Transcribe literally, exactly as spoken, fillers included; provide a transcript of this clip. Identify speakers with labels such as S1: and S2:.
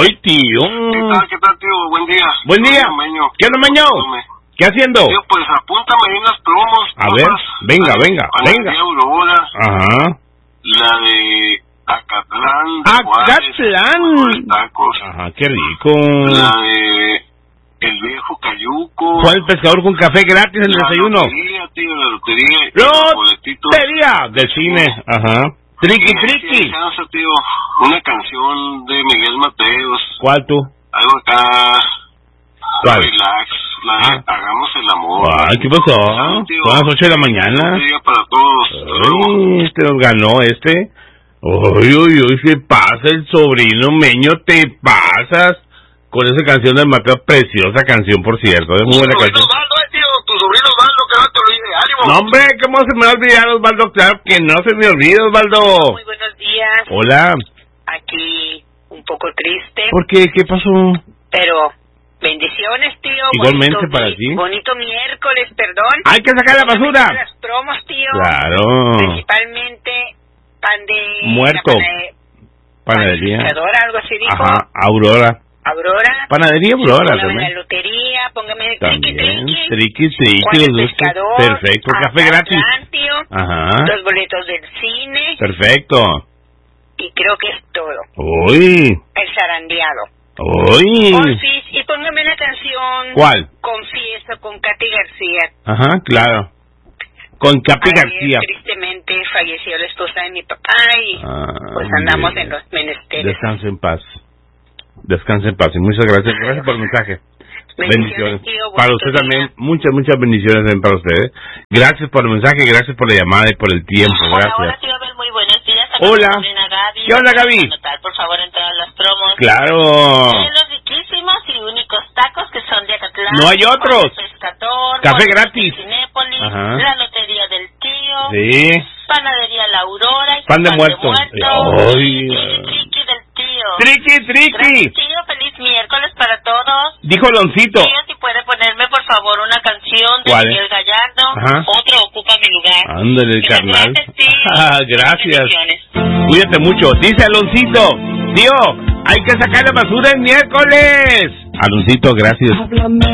S1: Ay, tío.
S2: ¿Qué tal, qué tal, tío? Buen día.
S1: Buen día.
S2: Meño.
S1: ¿Qué onda, Meño? ¿Qué haciendo?
S2: Tío, pues apúntame ahí unas promos.
S1: A ver, venga,
S2: la
S1: venga, venga.
S2: De Aurora.
S1: Ajá.
S2: La de Acatlán.
S1: Acatlán.
S2: Tacos.
S1: Ajá, qué rico.
S2: La de El Viejo Cayuco.
S1: ¿Cuál pescador con café gratis en el
S2: la
S1: desayuno?
S2: Lotería, tío, la lotería.
S1: Lotería del cine. Ajá. Triqui, triqui.
S2: Chance, tío, una canción de Miguel Mateos.
S1: ¿Cuál tú?
S2: Algo acá.
S1: ¿Cuál?
S2: Relax. La de
S1: Ah.
S2: Hagamos el Amor.
S1: Ay, ¿qué pasó? Son las ocho de la mañana.
S2: Un día para todos.
S1: Ay, este nos ganó este. Uy, uy, uy, se pasa el sobrino Meño, te pasas con esa canción del Mateo, preciosa canción, por cierto, es muy buena canción.
S2: Osvaldo, eh, tío, tu sobrino Osvaldo, que no te olvide, ánimo.
S1: No, hombre, ¿cómo se me va a olvidar, Osvaldo? Claro que no se me olvida, Osvaldo.
S3: Muy buenos días.
S1: Hola.
S3: Aquí un poco triste.
S1: ¿Por qué? ¿Qué pasó?
S3: Pero bendiciones, tío.
S1: Igualmente
S3: bonito,
S1: para
S3: mi,
S1: ti.
S3: Bonito miércoles, perdón.
S1: Hay que sacar la basura.
S3: Las promos, tío.
S1: Claro.
S3: Principalmente pan de...
S1: Muerto.
S3: Pana-
S1: Panadería.
S3: Panificadora, algo así dijo.
S1: Ajá, Aurora.
S3: Aurora.
S1: Panadería Aurora
S3: Póngame
S1: también.
S3: la lotería, póngame
S1: También.
S3: triqui, triqui.
S1: Triqui, triqui.
S3: Juan
S1: los
S3: el
S1: dos.
S3: Pescador.
S1: Perfecto. Café gratis.
S3: Acatlán, tío.
S1: Ajá.
S3: Los boletos del cine.
S1: Perfecto.
S3: Y creo que es todo.
S1: Uy.
S3: El zarandeado.
S1: Uy.
S3: Porfis, y póngame una canción.
S1: ¿Cuál?
S3: Confieso, con Katy García.
S1: Ajá, claro. Con Capi
S3: Ayer,
S1: García.
S3: tristemente falleció la esposa de mi papá y
S1: Ah,
S3: pues andamos
S1: bien.
S3: en los menesteres.
S1: Descanse en paz. Descanse en paz. Y muchas gracias. Gracias por el mensaje. Bendiciones.
S3: Bendiciones, tío,
S1: Para
S3: bonito
S1: usted
S3: día.
S1: también, muchas, muchas bendiciones también para usted. Gracias por el mensaje, gracias por la llamada y por el tiempo.
S4: Hola, hola,
S1: Gracias.
S4: tío Abel, muy buenos días.
S1: Hola.
S4: Gaby.
S1: ¿Qué onda, Gaby?
S4: Anotar, por favor, en todas las promos.
S1: Claro.
S4: De los riquísimos y únicos tacos que son de Acatlán.
S1: No hay otros.
S4: Juan el Pescador,
S1: Café
S4: Morelos
S1: gratis.
S4: de Cinépolis,
S1: Ajá.
S4: la lotería del tío.
S1: Sí.
S4: Panadería La Aurora. Y
S1: Pan de
S4: pan
S1: muerto.
S4: muerto.
S1: Ay.
S4: Y triqui, triqui del tío.
S1: Triqui, triqui.
S4: Gracias, tío. Feliz miércoles para todos.
S1: Dijo Loncito.
S4: Tío, si puede ponerme, por favor, una canción de
S1: ¿Cuál?
S4: Miguel Gallardo.
S1: Ajá.
S4: Otro ocupa mi lugar.
S1: Ándale, carnal.
S4: Gracias, tío.
S1: Ah, gracias.
S4: Bendiciones.
S1: Cuídate mucho. Dice Aloncito. Tío, hay que sacar la basura el miércoles. Aloncito, gracias.
S5: Háblame